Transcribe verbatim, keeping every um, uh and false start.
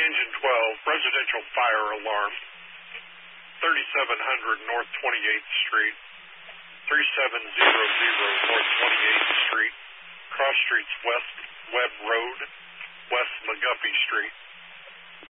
Engine twelve, residential fire alarm, thirty-seven hundred North twenty-eighth Street, thirty-seven hundred North twenty-eighth Street, cross streets West Webb Road, West McGuffey Street.